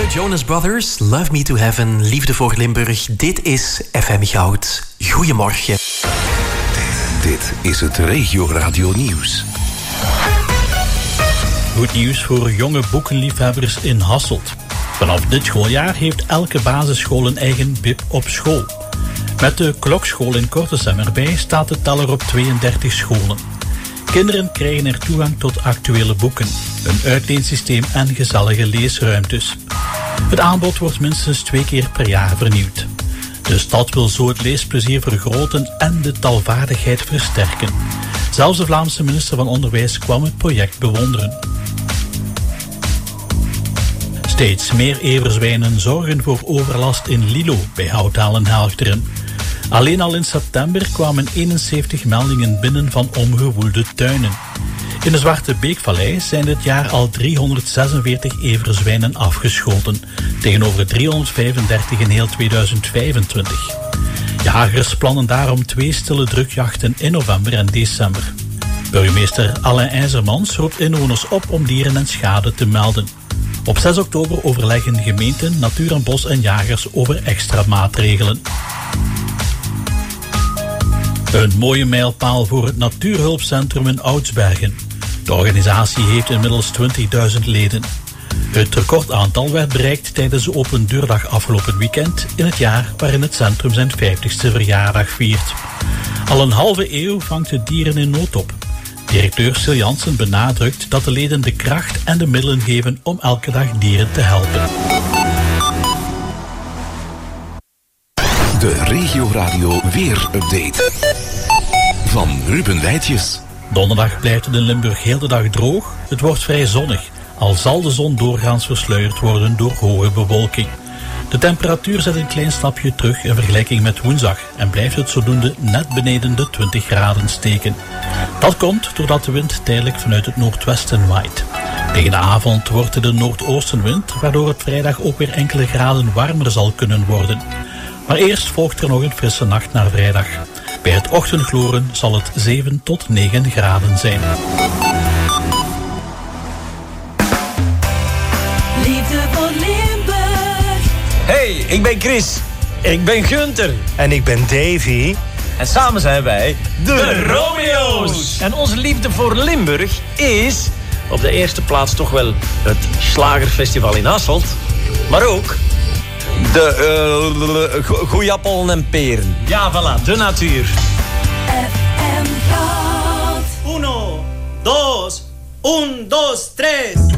De Jonas Brothers, Love Me to Heaven, Liefde voor Limburg. Dit is FM Goud. Goedemorgen. Dit is het Regio Radio Nieuws. Goed nieuws voor jonge boekenliefhebbers in Hasselt. Vanaf dit schooljaar heeft elke basisschool een eigen bib op school. Met de klokschool in Kortesem erbij staat de teller op 32 scholen. Kinderen krijgen er toegang tot actuele boeken, een uitleensysteem en gezellige leesruimtes. Het aanbod wordt minstens 2 keer per jaar vernieuwd. De stad wil zo het leesplezier vergroten en de talvaardigheid versterken. Zelfs de Vlaamse minister van Onderwijs kwam het project bewonderen. Steeds meer everzwijnen zorgen voor overlast in Lilo bij Houtaal en Helchteren. Alleen al in september kwamen 71 meldingen binnen van omgewoelde tuinen. In de Zwarte Beekvallei zijn dit jaar al 346 everzwijnen afgeschoten, tegenover 335 in heel 2025. Jagers plannen daarom 2 stille drukjachten in november en december. Burgemeester Alain IJzermans roept inwoners op om dieren en schade te melden. Op 6 oktober overleggen gemeenten, Natuur en Bos en jagers over extra maatregelen. Een mooie mijlpaal voor het Natuurhulpcentrum in Oudsbergen. De organisatie heeft inmiddels 20.000 leden. Het recordaantal werd bereikt tijdens de open deurdag afgelopen weekend in het jaar waarin het centrum zijn 50ste verjaardag viert. Al een halve eeuw vangt het dieren in nood op. Directeur Sil Jansen benadrukt dat de leden de kracht en de middelen geven om elke dag dieren te helpen. De Regio Radio Weer-update van Ruben Weitjes. Donderdag blijft het in Limburg heel de dag droog. Het wordt vrij zonnig, al zal de zon doorgaans versluierd worden door hoge bewolking. De temperatuur zet een klein stapje terug in vergelijking met woensdag en blijft het zodoende net beneden de 20 graden steken. Dat komt doordat de wind tijdelijk vanuit het noordwesten waait. Tegen de avond wordt het de noordoostenwind, waardoor het vrijdag ook weer enkele graden warmer zal kunnen worden. Maar eerst volgt er nog een frisse nacht naar vrijdag. Bij het ochtendgloren zal het 7 tot 9 graden zijn. Liefde voor Limburg. Hey, ik ben Chris. Ik ben Gunther. En ik ben Davy. En samen zijn wij de Romeo's. En onze liefde voor Limburg is op de eerste plaats toch wel het Slagerfestival in Hasselt. Maar ook de goeie appelen en peren. Ja, voilà, de natuur. FM Goud. 1, 2, 1, 2, 3.